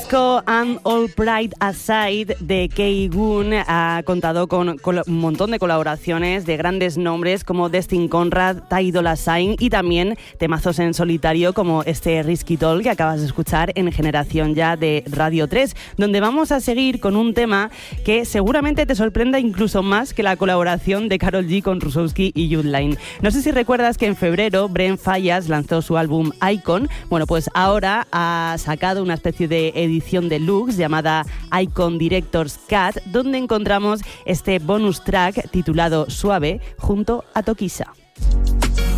disco And All Pride Aside de K-Gun ha contado con un montón de colaboraciones de grandes nombres como Destin Conrad, Ty Dolla $ign y también temazos en solitario como este Risky Doll que acabas de escuchar en Generación Ya de Radio 3, donde vamos a seguir con un tema que seguramente te sorprenda incluso más que la colaboración de Karol G con Rusowski y Youthline. No sé si recuerdas que en febrero Brent Faiyaz lanzó su álbum Icon. Bueno, pues ahora ha sacado una especie de edición deluxe llamada Icon Director's Cut, donde encontramos este bonus track titulado Suave junto a Tokisa.